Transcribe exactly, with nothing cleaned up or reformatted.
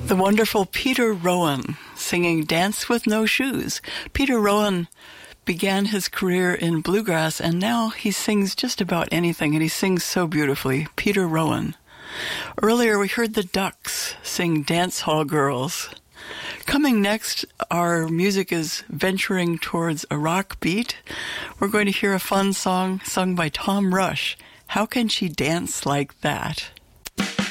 The wonderful Peter Rowan singing Dance with No Shoes. Peter Rowan began his career in bluegrass, and now he sings just about anything, and he sings so beautifully. Peter Rowan. Earlier, we heard the Ducks sing Dance Hall Girls. Coming next, our music is venturing towards a rock beat. We're going to hear a fun song sung by Tom Rush, How Can She Dance Like That?